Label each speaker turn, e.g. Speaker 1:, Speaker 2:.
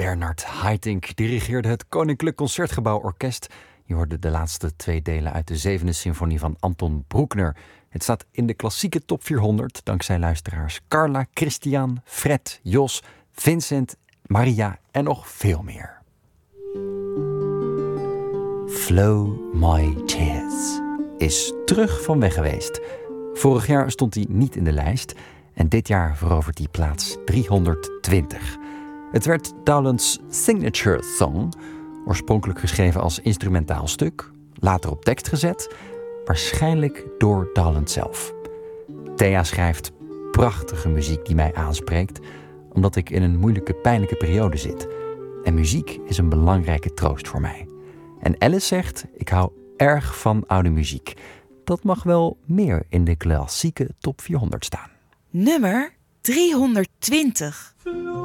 Speaker 1: Bernard Haitink dirigeerde het Koninklijk Concertgebouw Orkest. Je hoorde de laatste 2 delen uit de 7e symfonie van Anton Bruckner. Het staat in de klassieke top 400 dankzij luisteraars Carla, Christian, Fred, Jos, Vincent, Maria en nog veel meer. Flow My Tears is terug van weg geweest. Vorig jaar stond hij niet in de lijst en dit jaar verovert hij plaats 320. Het werd Dowland's signature song, oorspronkelijk geschreven als instrumentaal stuk, later op tekst gezet, waarschijnlijk door Dowland zelf. Thea schrijft prachtige muziek die mij aanspreekt, omdat ik in een moeilijke, pijnlijke periode zit. En muziek is een belangrijke troost voor mij. En Alice zegt, ik hou erg van oude muziek. Dat mag wel meer in de klassieke top 400 staan.
Speaker 2: Nummer 320.